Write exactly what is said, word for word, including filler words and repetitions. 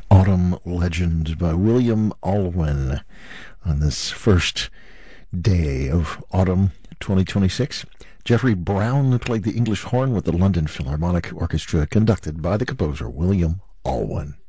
Autumn Legend by William Alwyn on this first day of autumn twenty twenty-six. Jeffrey Brown played the English horn with the London Philharmonic Orchestra, conducted by the composer William Alwyn.